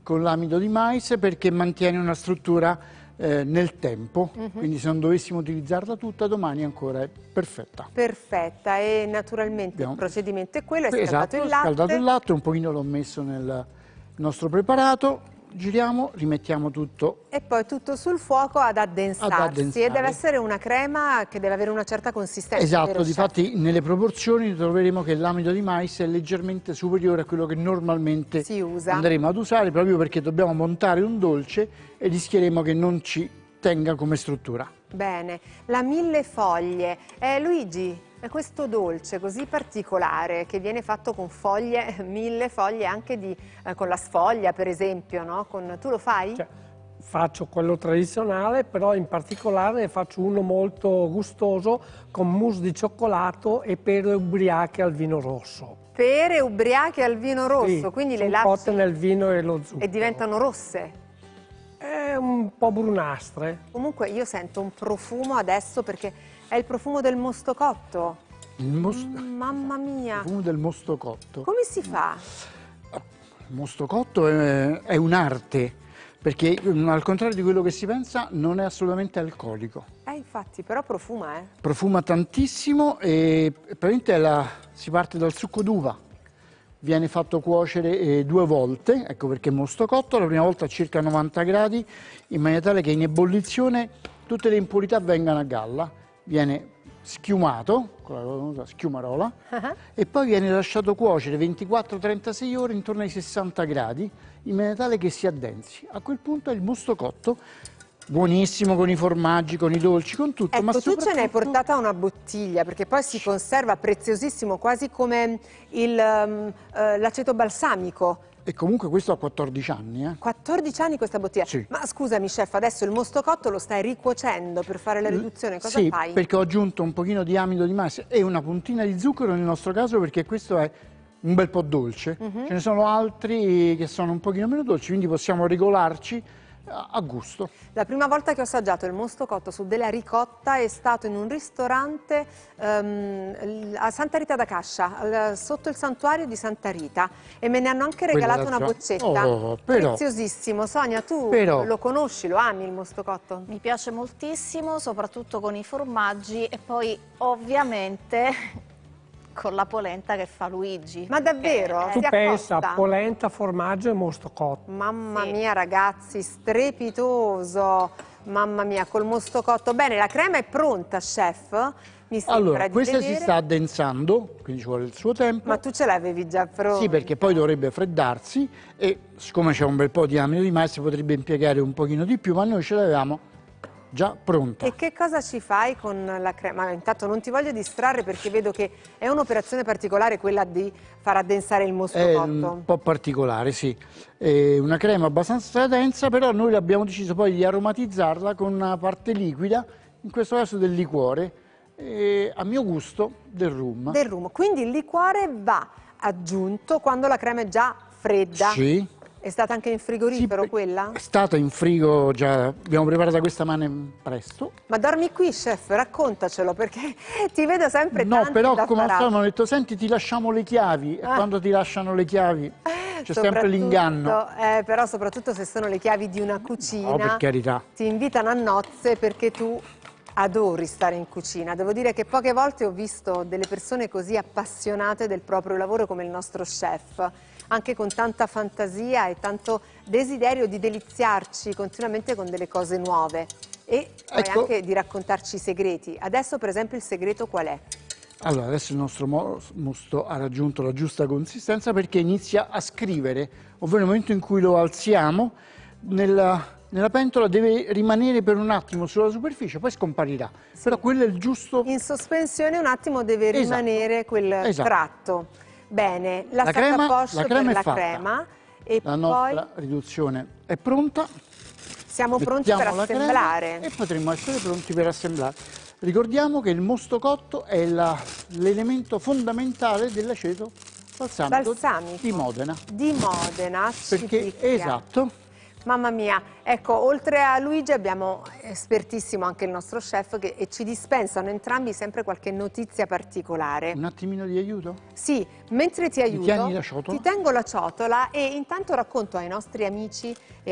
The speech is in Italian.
con l'amido di mais perché mantiene una struttura nel tempo, quindi se non dovessimo utilizzarla tutta domani ancora è perfetta. Perfetta, e naturalmente il procedimento è quello, hai scaldato il latte. Scaldato il latte, un pochino l'ho messo nel nostro preparato, giriamo, rimettiamo tutto. E poi tutto sul fuoco ad addensarsi. E deve essere una crema che deve avere una certa consistenza. Esatto, difatti nelle proporzioni troveremo che l'amido di mais è leggermente superiore a quello che normalmente si usa. Andremo ad usare, proprio perché dobbiamo montare un dolce e rischieremo che non ci tenga come struttura. Bene, la millefoglie. Luigi, è questo dolce così particolare che viene fatto con foglie, 1000 foglie anche con la sfoglia per esempio, no? Tu lo fai? Cioè, faccio quello tradizionale, però in particolare faccio uno molto gustoso con mousse di cioccolato e pere ubriache al vino rosso. Pere ubriache al vino rosso, sì, quindi le lasci cotte nel vino e lo zucchero. E diventano rosse? È un po' brunastre. Comunque io sento un profumo adesso perché è il profumo del mosto cotto. Mamma mia! Il profumo del mosto cotto. Come si fa? Il mosto cotto è un'arte, perché al contrario di quello che si pensa non è assolutamente alcolico. Infatti, però profuma, Profuma tantissimo e praticamente si parte dal succo d'uva. Viene fatto cuocere 2 volte, ecco perché mosto cotto, la prima volta a circa 90 gradi, in maniera tale che in ebollizione tutte le impurità vengano a galla, viene schiumato con la famosa schiumarola e poi viene lasciato cuocere 24-36 ore intorno ai 60 gradi, in maniera tale che si addensi. A quel punto è il mosto cotto, buonissimo con i formaggi, con i dolci, con tutto. Ecco, ma tu ce ne hai portata una bottiglia, perché poi si conserva preziosissimo, quasi come l'aceto balsamico. E comunque questo ha 14 anni. 14 anni questa bottiglia? Sì. Ma scusami chef, adesso il mosto cotto lo stai ricuocendo per fare la riduzione, cosa fai? Sì, perché ho aggiunto un pochino di amido di mais e una puntina di zucchero nel nostro caso, perché questo è un bel po' dolce. Ce ne sono altri che sono un pochino meno dolci, quindi possiamo regolarci a gusto. La prima volta che ho assaggiato il mosto cotto su della ricotta è stato in un ristorante a Santa Rita da Cascia, sotto il santuario di Santa Rita, e me ne hanno anche regalato una boccetta. Preziosissimo. Sonia, tu lo conosci, lo ami il mosto cotto? Mi piace moltissimo, soprattutto con i formaggi e poi ovviamente con la polenta che fa Luigi. Ma davvero? Tu pensa, polenta, formaggio e mosto cotto. Mamma mia ragazzi, strepitoso! Mamma mia, col mosto cotto. Bene, la crema è pronta, chef? Mi sembra di questa vedere. si sta addensando, quindi ci vuole il suo tempo. Ma tu ce l'avevi già pronta? Sì, perché poi dovrebbe freddarsi e siccome c'è un bel po' di amido di mais potrebbe impiegare un pochino di più, ma noi ce l'avevamo già pronta. E che cosa ci fai con la crema? Ma intanto non ti voglio distrarre perché vedo che è un'operazione particolare quella di far addensare il mosto cotto. È un po' particolare, sì. È una crema abbastanza densa, però noi abbiamo deciso poi di aromatizzarla con una parte liquida, in questo caso del liquore, e a mio gusto del rum. Del rum, quindi il liquore va aggiunto quando la crema è già fredda. Sì. È stata anche in frigorifero quella? È stata in frigo già, abbiamo preparato questa presto. Ma dormi qui, chef, raccontacelo, perché ti vedo sempre tanto. No, però come al solito hanno detto, senti, ti lasciamo le chiavi, e quando ti lasciano le chiavi c'è sempre l'inganno. Però soprattutto se sono le chiavi di una cucina, no, per carità. Ti invitano a nozze perché tu adori stare in cucina. Devo dire che poche volte ho visto delle persone così appassionate del proprio lavoro come il nostro chef, anche con tanta fantasia e tanto desiderio di deliziarci continuamente con delle cose nuove e poi anche di raccontarci i segreti. Adesso per esempio il segreto qual è? Allora, adesso il nostro mosto ha raggiunto la giusta consistenza perché inizia a scrivere, ovvero nel momento in cui lo alziamo, nella pentola deve rimanere per un attimo sulla superficie, poi scomparirà. Sì. Però quello è il giusto... In sospensione un attimo deve rimanere quel tratto. Bene, la crema per la crema e la nostra riduzione è pronta. Siamo pronti per assemblare. E potremmo essere pronti per assemblare. Ricordiamo che il mosto cotto è l'elemento fondamentale dell'aceto balsamico di Modena. Di Modena, perché esatto. Mamma mia, ecco, oltre a Luigi abbiamo espertissimo anche il nostro chef e ci dispensano entrambi sempre qualche notizia particolare. Un attimino di aiuto? Sì, mentre ti aiuto, tieni la ciotola? ti tengo la ciotola e intanto racconto ai nostri amici e